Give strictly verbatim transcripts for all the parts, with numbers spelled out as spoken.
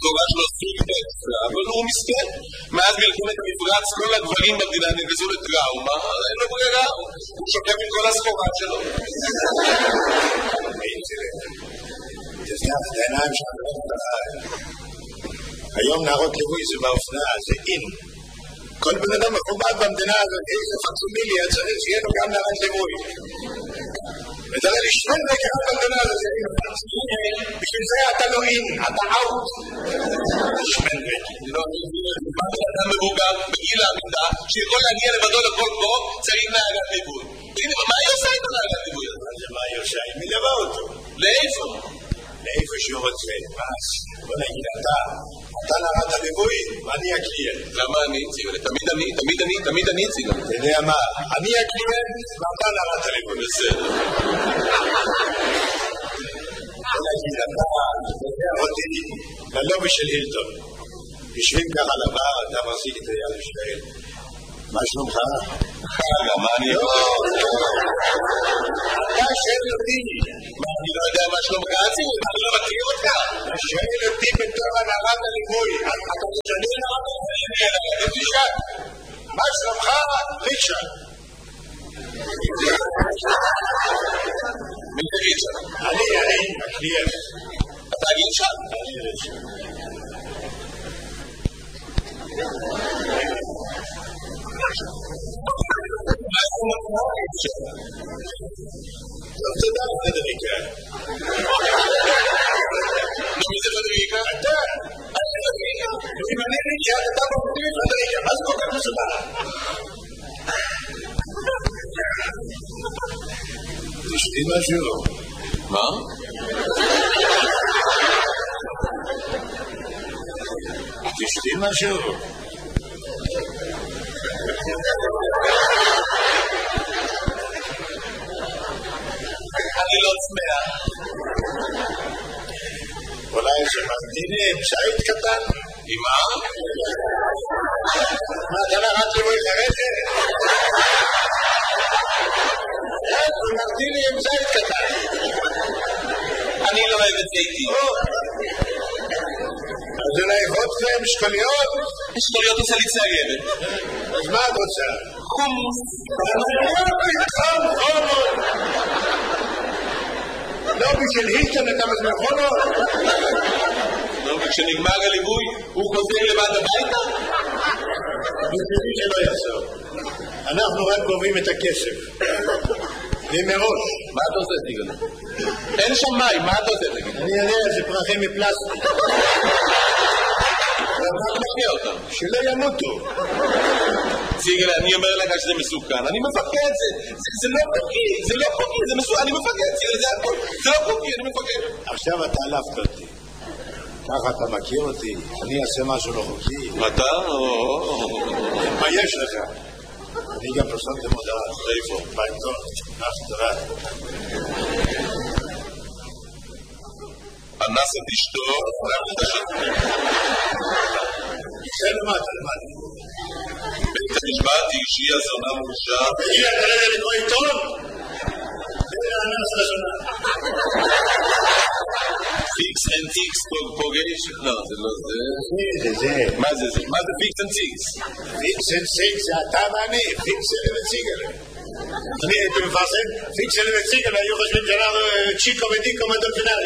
התורה שלו סוג אקסטרה, אבל הוא מסכן. מאז מלחמת המפרץ כל הגברים במדינה נגזו לטראומה, אין לו ברירה, הוא שוקם עם כל הסחורה שלו. תזכר את העיניים שלך, היום נערות ליווי זה באופנה, זה אין. כל בן אדם מכובד במדינה הזאת, איזה פקסימיליה צריך שיהיה לו גם נערת ליווי. ותראה לי שני דקה במדינה הזאת, בשביל זה אתה לא אין, אתה אאוט. שמן דקה. מה שאתה מבוגר בגיל העמידה, שיכול להגיע לבדו לכל פה, צריך נערת ליווי. תגידי, מה היא עושה את הנערת ליווי? מה היא עושה? היא מלווה אותו. לאיפה? לאיפה שהוא רוצה. אז בוא נגיד אתה, אתה נערת הליווי ואני הקליינט. למה אני ציגל? תמיד אני, תמיד אני, תמיד אני ציגל. אתה יודע מה? אני הקליינט ואתה נערת הליווי. בסדר. בוא נגיד אתה, אתה אותי ללובי של הילטון. יושבים ככה לבר, אתה מחזיק את היד ישראל. מה שלומך? חגה, מה אני... לא, אתה שואל אותי. מה, אני לא יודע מה שלומך ציגל? אני לא מכיר אותך. אתה שואל אותי בתור הנערת הליווי. אתה משנה נערת הליווי. תשאל. מה שלומך? ריצ'רד. מי זה ריצ'רד? אני, אני, הקליינט. אתה ריצ'רד? אני ריצ'רד. טוב, תודה פדריקה. נו, מי זה פדריקה? אתה. אני פדריקה. אם אני ריצ'רד, אתה מפתיע פדריקה. מה זה כל כך מסודר? תשתי משהו. מה? תשתי משהו. אני לא צמאה. אולי זה מרדיני עם שעית קטן? עם מה? מה, אתה נערת ליווי חרדת? זה מרדיני עם שעית קטן. אני לא אוהב את זיתי. אז אולי וודקה עם שקוליות? שקוליות עושה לי ציירת. אז מה את רוצה? חומוס. חום, חומוס. לא בשביל הילטון אתה מזמין חומוס? לא, וכשנגמר הליווי הוא חוזר לבד הביתה? בשבילי שלא יעשור. אנחנו רק גובים את הכסף. ומראש. מה אתה עושה, תיגל? אין שם מים, מה אתה עושה, תגיד? אני יודע, זה פרחים מפלסטיק. אתה מכיר אותם. שלא ימותו. ציגל, אני אומר לך שזה מסוכן, אני מפחד, זה לא חוקי, זה לא חוקי, זה מסוכן, אני מפחד, ציגל, זה הכל, זה לא חוקי, אני מפחד. עכשיו אתה עלפת אותי. ככה אתה מכיר אותי, אני אעשה משהו לא חוקי. אתה? מה יש לך? אני גם פרסמתי מודעה. איפה? בעיתון, אך תראה. אנס את אשתו, רק את השם. זה למטה, למטה. בית המשפט היא הזונה מורשה. היא אתה רגע לקרוא עיתון? זה האנס לזונה. פיקס אנד טיקס פוגש? לא, זה לא זה. זה, זה. מה זה זה? מה זה פיקס אנד טיקס? פיקס אנד טיקס זה אתה ואני, פיקס אנד ציגל. אני הייתי מפרסם, פיקס אנד ציגל היו חושבים שאנחנו צ'יקו ודיקו מדולפינרי.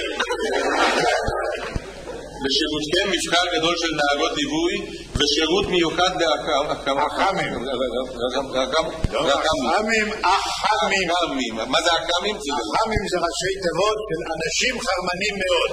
לשירותכם מבחר גדול של נהגות ליווי ושירות מיוחד לאחמים. אחמים. אחמים, אחמים. מה זה אחמים? אחמים זה ראשי תיבות של אנשים חרמנים מאוד.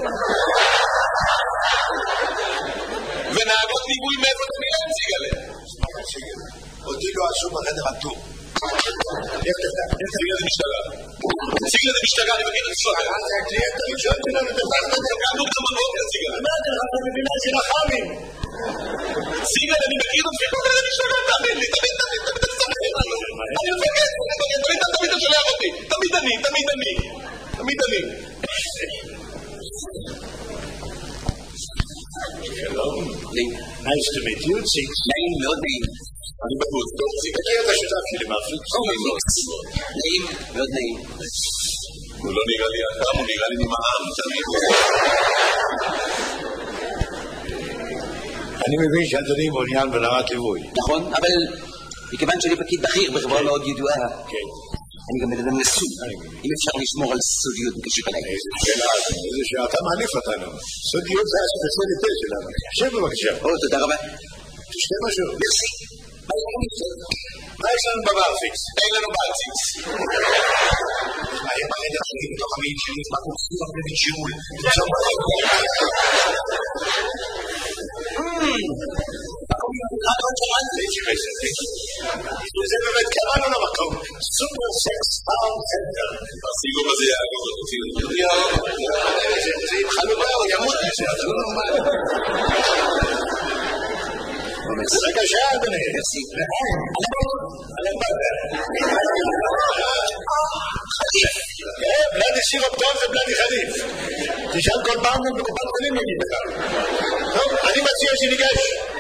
ונהגות ליווי מאיפה אתה נראה ציגלה? אותי לא עשו בחדר הטור. ציגלה זה משטרה. ציגלה זה משטרה, אני מכיר את הסוד. זה הקליינט הראשון שלנו, תפסת את זה. קמנו גם בבוקר, ציגלה. מה אתה לך במדינה של אחמים? ציגלה, אני מכיר את הסוד של המשטרה, תאמין לי, תמיד, תמיד, תמיד, תמיד, אני מפגש, תמיד, תמיד אתה שולח אותי. תמיד אני, תמיד אני. תמיד אני. שלום. Nice to meet you, Six. נעים מאוד נעים. אני בחוץ, טוב, ציגלה. תכיר את השותף שלי, מרפיק. נעים, מאוד נעים. הוא לא נראה לי אדם, הוא נראה לי נמעם, תמיד. אני מבין שאדוני מעוניין ברמת ליווי. נכון, אבל מכיוון שאני פקיד בכיר בחברה מאוד ידועה, אני גם מדבר נשוי. אם אפשר לשמור על סודיות בקשר אליי. איזה שאלה, איזה שאלה, אתה מעליף אותנו. סודיות זה הספציאליטה שלנו. שב בבקשה. או, תודה רבה. תשתה משהו. מרסי. מה יש לנו בברפיקס? אין לנו ברפיקס. מה יהיה ברגע שלי בתוך המעיד שלי? מה קורסים הרבה בשיעול? זה באמת קראנו למקום סופר סקס סאונד סנטר. הסיגו בזה יעגור זה התחלו באו, ימות מזה, אתה לא נורמל. רגע שעה אדוני. חליף. בלדי סירופ טוב זה בלדי חליף. תשאל כל פעם בקופת חולים נגיד לך. טוב, אני מציע שניגש.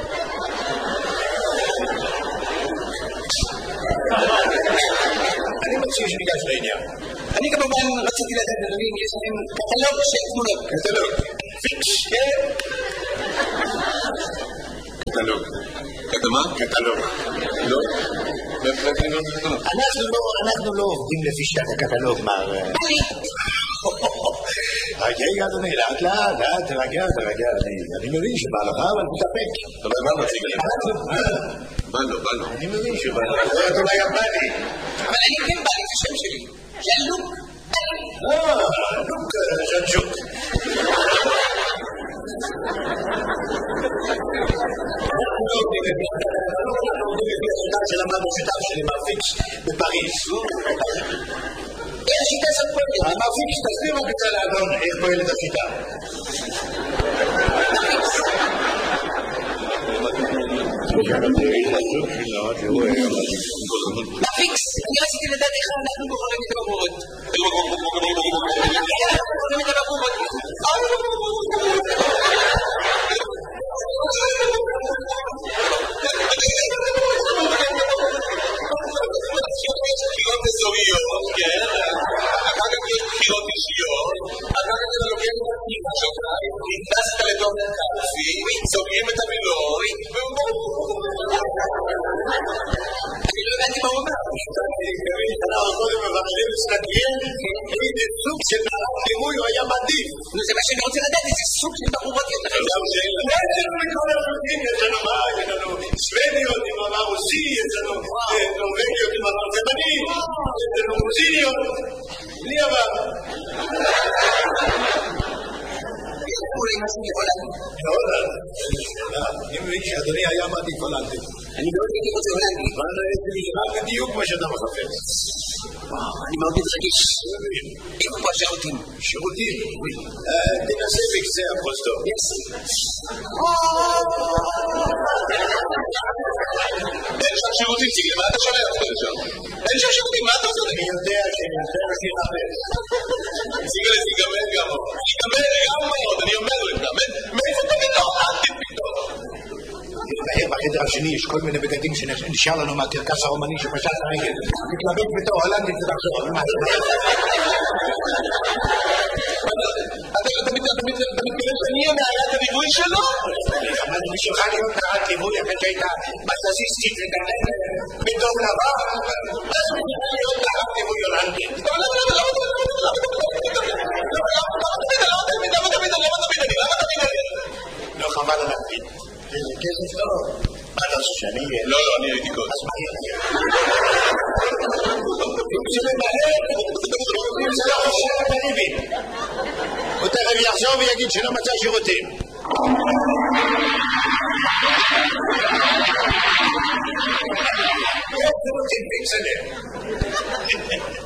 אני מציע שניגש לעניין. אני כמובן רציתי לדעת אדוני אם יש לכם קטלוג של תמונות. קטלוג. פיקס. קטלוג. קטמה? קטלוג. לא? אנחנו לא עובדים לפי שיטת הקטלוג, מר... רגע, אדוני, לאט לאט, לאט, תרגע, תרגע, אני מבין שבא לך, אבל תתאפק. אבל מה מציג לי? בא לו, בא לו. אני מבין שבא לך, אתה אולי גם בא לי. אבל אני כן בא לי, זה שם שלי. זה לוק. אה, לוק ז'נג'וק. שלמדנו שיטה שלי מרפיקס בפריז. איך השיטה הזאת פועלת? המרפיקס, תסביר רק את זה לאדון, איך פועלת השיטה. מרפיקס, אני רציתי לדעת איך אנחנו בוחרים את הבחורות. אנחנו בוחרים את הבחורות. בחירות אזוריות, כן, אחר כך יש בחירות אישיות, אחר כך אתה לוקח את הפנימה שלך, נכנסת לתוך הקלפי, סוגרים את המילוי, אני לא הבנתי מה הוא אומר. אנחנו קודם מבחרים מסתכלים, איזה סוג של ליווי הוא היה מדהים. זה מה שאני רוצה לדעת, איזה סוג של בחורות יש לכם. יש לנו מכל הרוגים, יש לנו מה, יש לנו סוודיות עם עבר רוסי, יש לנו נורווגיות עם עבר תימני, יש לנו רוסיניות, בלי עבר. אולי משהו מהולנד. מהולנד? אני מבין שאדוני היה מעדיף הולנדי. אני מאוד הייתי רוצה הולנדי. מה בדיוק מה שאתה מחפש? אני מאוד מתרגש. איפה פה השירותים? שירותים? תנסה בקצה הפרוזדור. אין שם שירותים, ציגל, מה אתה שולח אותך לשם? אין שם שירותים, מה אתה עושה? אני יודע שאני רוצה להחפש. ציגל, סיגמר גם מאוד. סיגמר גם מאוד, אני אומר לך. מאיפה תמיד לא? אל תפתור. בחדר השני יש כל מיני בגדים שנשאר לנו מהקרקס הרומני שפשט הרגל. מתלבט בתור הולנדית ותחזור. אתה מתכוון שאני אהיה נערת הליווי שלו? אבל בשבילך להיות נערת ליווי אחרי שהייתה בסטטיסטית וגננת בדום לבן, אז הוא צריך להיות נערת ליווי הולנדית. למה תמיד? למה תמיד? למה תמיד? למה תמיד? לא חבל על הפין. איזה כסף טוב. מה אתה עושה שאני אהיה? לא, לא, אני הייתי קודם. אז מה יהיה? אם זה ממהר, אם זה לא חושב בריבים. הוא תכף יחזור ויגיד שלא מצא שירותים. יש שירותים פיקסלר.